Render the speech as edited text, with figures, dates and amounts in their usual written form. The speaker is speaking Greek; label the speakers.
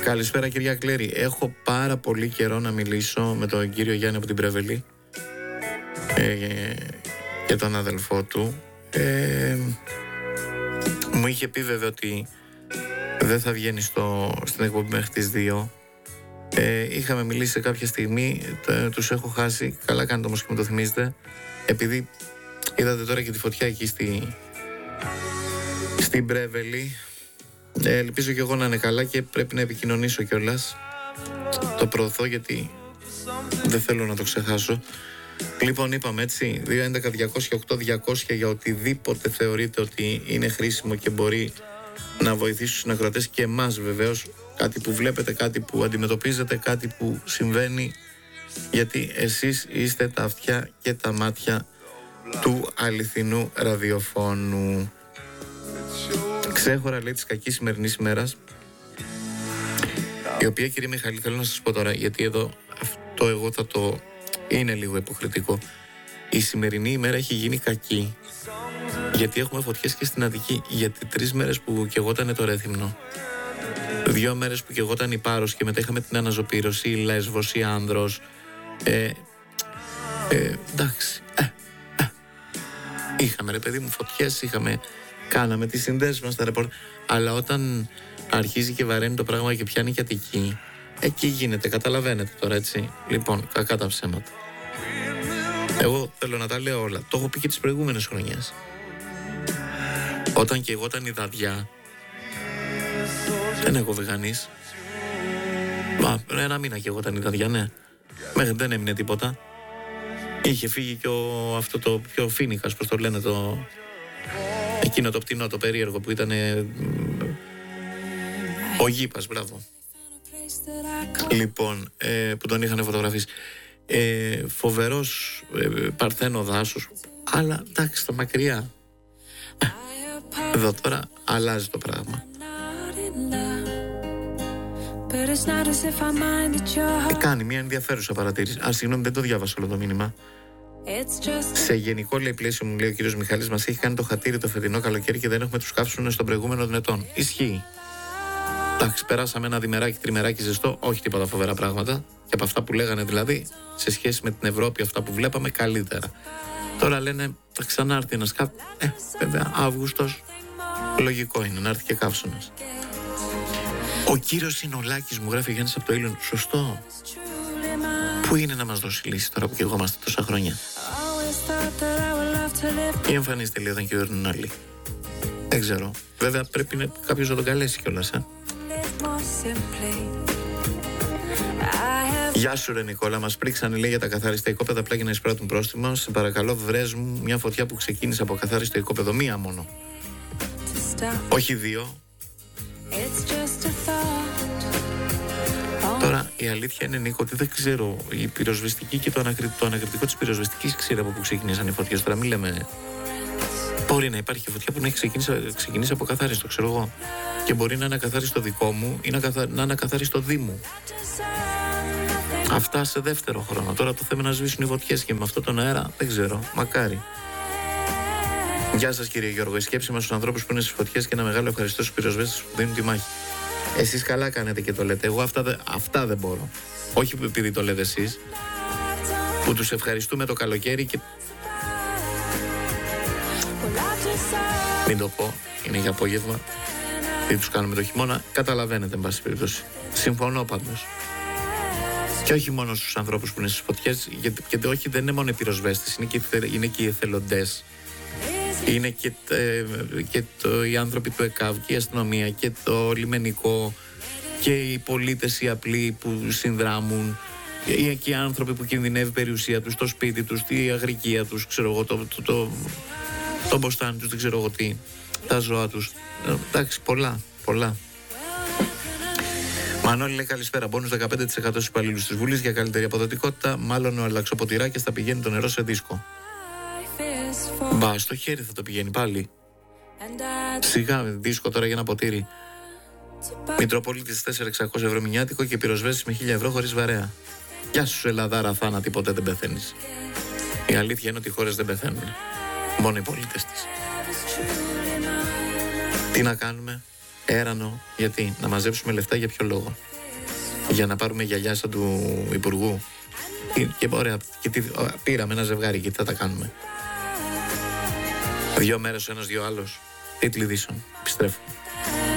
Speaker 1: Καλησπέρα κυρία Κλέρη. Έχω πάρα πολύ καιρό να μιλήσω με τον κύριο Γιάννη από την Πρέβελη και τον αδελφό του. Μου είχε πει βέβαια ότι δεν θα βγαίνει στην εκπομπή μέχρι τις 2. Είχαμε μιλήσει σε κάποια στιγμή, τους έχω χάσει. Καλά κάνετε όμως και μου το θυμίζετε, επειδή είδατε τώρα και τη φωτιά εκεί στην Πρέβελη. Ελπίζω και εγώ να είναι καλά και πρέπει να επικοινωνήσω κιόλας. Το προωθώ γιατί δεν θέλω να το ξεχάσω. Λοιπόν, είπαμε έτσι, 211-208-200 για οτιδήποτε θεωρείτε ότι είναι χρήσιμο και μπορεί να βοηθήσει τους συνακροατές και εμάς βεβαίως. Κάτι που βλέπετε, κάτι που αντιμετωπίζετε, κάτι που συμβαίνει, γιατί εσείς είστε τα αυτιά και τα μάτια του αληθινού ραδιοφώνου. Ξέχωρα λέει της κακής σημερινής ημέρας, η οποία, κύριε Μιχαλή, θέλω να σας πω τώρα, γιατί εδώ αυτό εγώ θα το... είναι λίγο υποκριτικό. Η σημερινή ημέρα έχει γίνει κακή γιατί έχουμε φωτιές και στην Αττική. Γιατί 3 μέρες που καιγόταν το Ρέθυμνο, 2 μέρες που καιγόταν η Πάρος και μετά είχαμε την αναζωπήρωση, η Λέσβος, η Άνδρος, εντάξει, είχαμε ρε παιδί μου φωτιές, κάναμε τις συνδέσεις μας στα ρεπόρτ, αλλά όταν αρχίζει και βαραίνει το πράγμα και πιάνει και Αττική, εκεί γίνεται, καταλαβαίνετε τώρα, έτσι. Λοιπόν, κακά τα ψέματα. Εγώ θέλω να τα λέω όλα. Το έχω πει και τις προηγούμενες χρονιές. Όταν και εγώ ήταν η Δαδιά, δεν έχω βεγανείς. Ένα μήνα και εγώ ήταν η Δαδιά, ναι. Μέχρι δεν έμεινε τίποτα. Είχε φύγει και αυτό το πιο φίνικας, πώς το λένε, εκείνο το πτηνό, το περίεργο που ήταν ο Γήπας, μπράβο. Λοιπόν, που τον είχαν φωτογραφίσει. Φοβερός παρθένο δάσος, αλλά εντάξει, στα μακριά. Εδώ τώρα αλλάζει το πράγμα. Κάνει μια ενδιαφέρουσα παρατήρηση. Συγγνώμη, δεν το διάβασα όλο το μήνυμα. Σε γενικό λέει πλαίσιο, μου λέει ο κύριος Μιχάλης, μας έχει κάνει το χατήρι το φετινό καλοκαίρι και δεν έχουμε τους καύσουνες των προηγούμενων ετών. Ισχύει. Εντάξει, περάσαμε ένα διμεράκι, τριμεράκι ζεστό, όχι τίποτα φοβερά πράγματα. Και από αυτά που λέγανε δηλαδή, σε σχέση με την Ευρώπη, αυτά που βλέπαμε, καλύτερα. Τώρα λένε θα ξανάρθει ένας βέβαια, Αύγουστος, λογικό είναι να έρθει και καύσωνας. Ο κύριος Συνολάκης μου γράφει, Γιάννης από το Ήλιον, σωστό. Πού είναι να μας δώσει λύση τώρα που και εγώ είμαστε τόσα χρόνια? Ή εμφανίζεται λίγο όταν κυβερνούν άλλοι? Δεν ξέρω. Βέβαια πρέπει κάποιος να τον καλέσει κιόλας, Γεια σου ρε Νικόλα, μας πρίξανε λέει για τα καθαριστά οικόπεδα, απλά για να εισπράττουν πρόστιμα. Σε παρακαλώ βρες μου μια φωτιά που ξεκίνησε από καθάριστο οικόπεδο, μία μόνο. Όχι 2. Τώρα η αλήθεια είναι, Νίκο, ότι δεν ξέρω. Η πυροσβεστική και το ανακριτικό της πυροσβεστικής ξέρει από πού ξεκίνησαν οι φωτιές. Τώρα μην λέμε. Μπορεί να υπάρχει φωτιά που να έχει ξεκινήσει από καθάριστο, ξέρω εγώ. Και μπορεί να είναι ακαθάριστο δικό μου ή να είναι ακαθάριστο Δήμου. Αυτά σε δεύτερο χρόνο. Τώρα το θέμα να σβήσουν οι φωτιές και με αυτόν τον αέρα δεν ξέρω. Μακάρι. Γεια σας κύριε Γιώργο. Η σκέψη μας στους ανθρώπους που είναι στις φωτιές και ένα μεγάλο ευχαριστώ στους πυροσβέστες που δίνουν τη μάχη. Εσείς καλά κάνετε και το λέτε. Εγώ αυτά δεν μπορώ. Όχι επειδή το λέτε εσείς, που τους ευχαριστούμε το καλοκαίρι και... Μην το πω, είναι για απόγευμα. Τι τους κάνουμε το χειμώνα, καταλαβαίνετε εν πάση περιπτώσει. Συμφωνώ πάντως. Και όχι μόνο στους ανθρώπους που είναι στις φωτιές, γιατί όχι, δεν είναι μόνο οι πυροσβέστες, είναι και οι εθελοντές. Είναι και οι άνθρωποι του ΕΚΑΒ και η αστυνομία και το λιμενικό και οι πολίτες οι απλοί που συνδράμουν και οι άνθρωποι που κινδυνεύει η περιουσία τους, το σπίτι τους, η αγρικία τους, ξέρω εγώ, το μποστάνι τους, δεν ξέρω εγώ τι, τα ζώα τους. Εντάξει, πολλά. Μανώλη λέει καλησπέρα. Μπόνους 15% στους υπαλλήλους της Βουλής για καλύτερη αποδοτικότητα. Μάλλον ο αλλαξοποτηράκης θα πηγαίνει το νερό σε δίσκο. Μπα, στο χέρι θα το πηγαίνει πάλι. Σιγά δίσκο τώρα για ένα ποτήρι. Μητροπολίτης 4.600 ευρώ μηνιάτικο και πυροσβέστης με 1.000 ευρώ χωρίς βαρέα. Γεια σου Ελλαδάρα θάνατη, ποτέ δεν πεθαίνεις. Η αλήθεια είναι ότι οι χώρες δεν πεθαίνουν. Μόνο οι πολίτες της. Τι να κάνουμε? Έρανο, γιατί? Να μαζέψουμε λεφτά για ποιο λόγο? για να πάρουμε γυαλιά σαν του Υπουργού. Και ωραία, πήραμε ένα ζευγάρι και τι θα τα κάνουμε. 2 μέρες ο ένας, 2 άλλος. Τίτλοι ειδήσεων. Επιστρέφω.